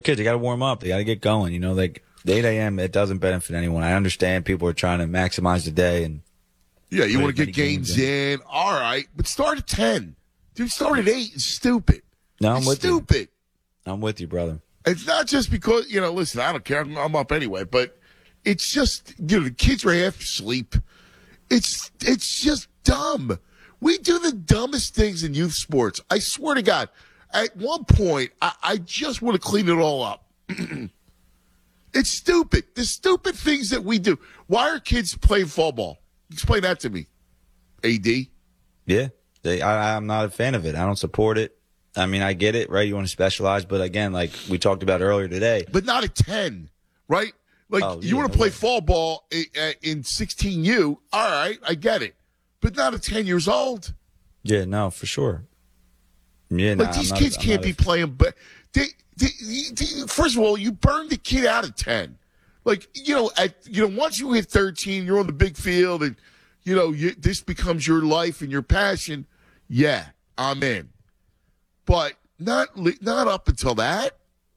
kids. They got to warm up. They got to get going. You know, like the 8 a.m., it doesn't benefit anyone. I understand people are trying to maximize the day. And yeah, you want to get games in. All right, but start at 10. Dude, start at 8 is stupid. No, I'm with you. Stupid. I'm with you, brother. It's not just because, listen, I don't care. I'm up anyway, but it's just, the kids are half asleep. It's just dumb. We do the dumbest things in youth sports. I swear to God, at one point, I just want to clean it all up. It's stupid. The stupid things that we do. Why are kids playing fall ball? Explain that to me, AD. Yeah, I'm not a fan of it. I don't support it. I mean, I get it, right? You want to specialize, but again, like we talked about earlier today. But not at 10, right? Like, you want to play fall ball in 16U, all right, I get it. But not at 10 years old. Yeah, no, for sure. Yeah, like, these kids can't be playing. But first of all, you burn the kid out at 10. Like, once you hit 13, you're on the big field, and, this becomes your life and your passion. Yeah, I'm in. But not up until that.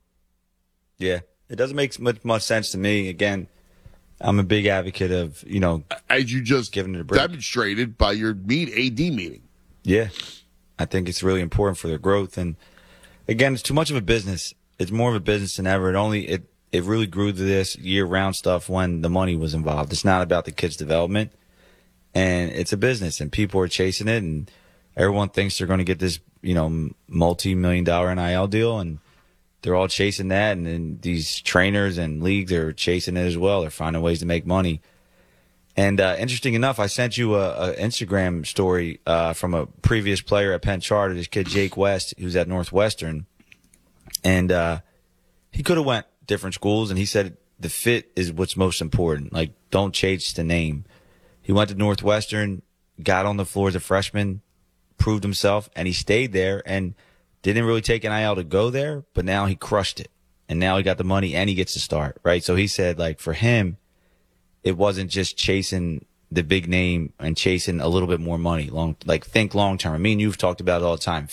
Yeah. It doesn't make much sense to me. Again, I'm a big advocate of, as you just giving it a break. Demonstrated by your AD meeting. Yeah. I think it's really important for their growth. And again, it's too much of a business. It's more of a business than ever. It really grew to this year-round stuff when the money was involved. It's not about the kids' development. And it's a business, and people are chasing it, and everyone thinks they're going to get this, multi-million-dollar NIL deal, and they're all chasing that, and then these trainers and leagues are chasing it as well. They're finding ways to make money. And interesting enough, I sent you a Instagram story from a previous player at Penn Charter, this kid Jake West, who's at Northwestern. And he could have went different schools, and he said the fit is what's most important. Like, don't chase the name. He went to Northwestern, got on the floor as a freshman, proved himself, and he stayed there and didn't really take NIL to go there, but now he crushed it. And now he got the money and he gets to start, right? So he said, like, for him, it wasn't just chasing the big name and chasing a little bit more money. Think long term. I mean, you've talked about it all the time.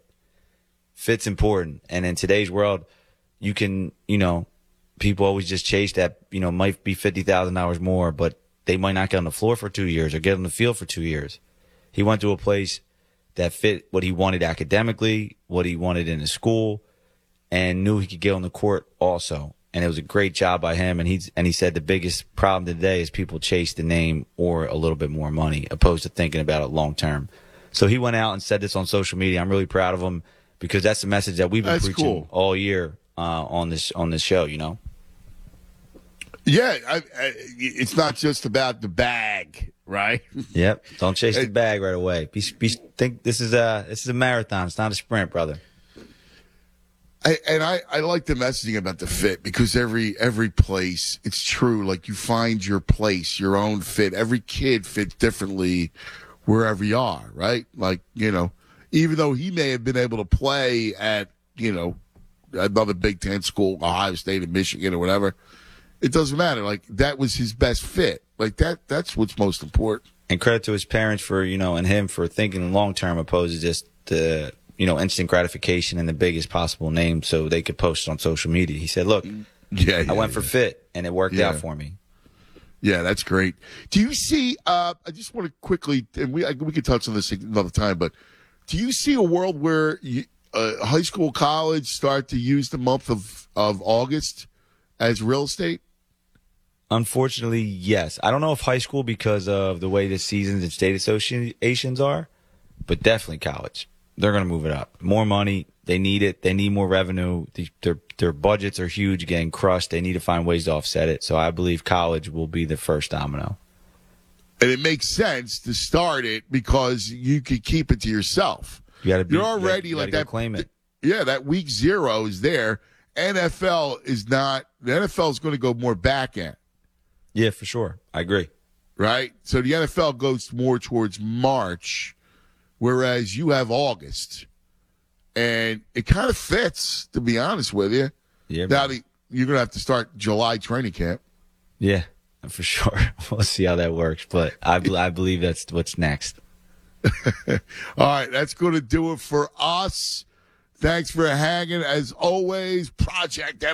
Fit's important. And in today's world, you can, people always just chase that, might be $50,000 more, but they might not get on the floor for 2 years or get on the field for 2 years. He went to a place that fit what he wanted academically, what he wanted in his school, and knew he could get on the court also. And it was a great job by him. And he said the biggest problem today is people chase the name or a little bit more money, opposed to thinking about it long term. So he went out and said this on social media. I'm really proud of him because that's the message that we've been preaching all year on this show. Yeah, it's not just about the bag, right? Yep. Don't chase the bag right away. Think this is a marathon. It's not a sprint, brother. I like the messaging about the fit because every place, it's true. Like, you find your place, your own fit. Every kid fits differently wherever you are, right? Like, even though he may have been able to play at, another Big Ten school, Ohio State or Michigan or whatever, it doesn't matter. Like, that was his best fit. Like, that's what's most important. And credit to his parents for, and him for thinking long term opposed to just the, instant gratification and the biggest possible name so they could post it on social media. He said, look, I went for fit and it worked out for me. Yeah, that's great. Do you see, I just want to quickly, and we could touch on this another time, but do you see a world where high school, college start to use the month of August as real estate? Unfortunately, yes. I don't know if high school because of the way the seasons and state associations are, but definitely college. They're going to move it up. More money. They need it. They need more revenue. Their budgets are huge, getting crushed. They need to find ways to offset it. So I believe college will be the first domino. And it makes sense to start it because you could keep it to yourself. You're already like that. Claim it. Yeah, that week 0 is there. NFL is not. The NFL is going to go more back end. Yeah, for sure. I agree. Right? So the NFL goes more towards March, whereas you have August. And it kind of fits, to be honest with you. Yeah. Now you're going to have to start July training camp. Yeah, for sure. We'll see how that works. But I believe that's what's next. All right, that's going to do it for us. Thanks for hanging. As always, Project